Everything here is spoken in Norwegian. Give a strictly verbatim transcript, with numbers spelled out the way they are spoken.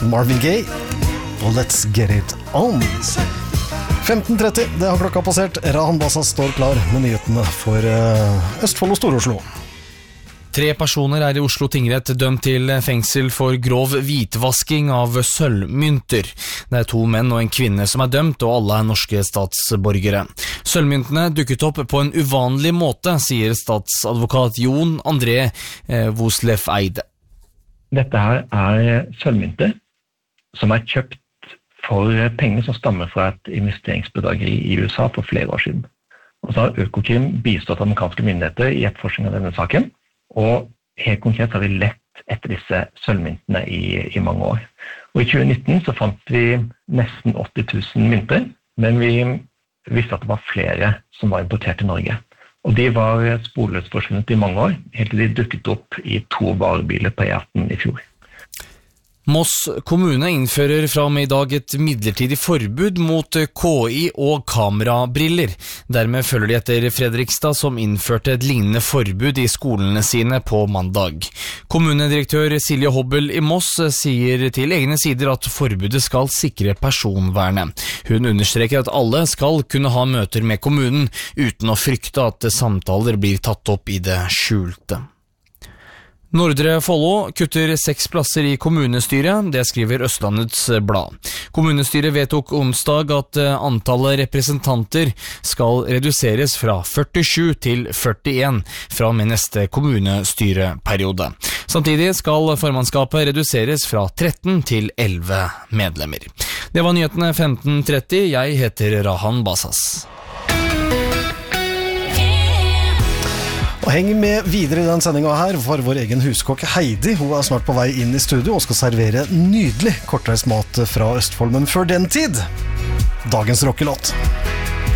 Marvin Gaye og Let's Get It On. femten tretti, det har klokka passert. Rahan Basas står klar med nyhetene for Østfold og Stor-Oslo. Tre personer er i Oslo tingrett dømt til fengsel for grov hvitvasking av sølvmynter. Det er to menn og en kvinne som er dømt, og alle er norske statsborgere. Sølvmyntene dukket opp på en uvanlig måte, sier statsadvokat Jon André Vosleff Eide. Dette her er sølvmynter som er kjøpt for penger som stammer fra et investeringsbedrageri i U S A for flere år siden. Og så har Økokrim bistått amerikanske myndigheter i etterforskning av denne saken, og helt konkret har vi lett etter disse sølvmyntene i, i mange år. Og i tjue nitten så fant vi nesten åtti tusen mynter, men vi visste at det var flere som var importert til Norge. Og de var sporløst forsvunnet i mange år, helt til de dukket opp i to varebiler på E atten i fjor. Moss kommune innfører fra og med i dag et midlertidig forbud mot K I og kamerabriller. Dermed følger de etter Fredrikstad, som innførte et lignende forbud i skolene sine på mandag. Kommunedirektør Silje Hobbel i Moss sier til egne sider at forbudet skal sikre personvernet. Hun understreker at alle skal kunne ha møter med kommunen, uten å frykte at samtaler blir tatt opp i det skjulte. Nordre Follo kutter seks plasser i kommunestyret, det skriver Østlandets Blad. Kommunestyret vedtok onsdag at antallet representanter skal reduseres fra førtisju til førtien fra og med neste kommunestyreperiode. Samtidig skal formannskapet reduseres fra tretten til elleve medlemmer. Det var nyhetene femten tretti, jeg heter Rahan Basas. Og heng med videre i den sendingen her for vår egen huskokk Heidi. Hun er snart på vei inn i studio og skal servere nydelig kortreist mat fra Østfold. Men før den tid, dagens rockelåt.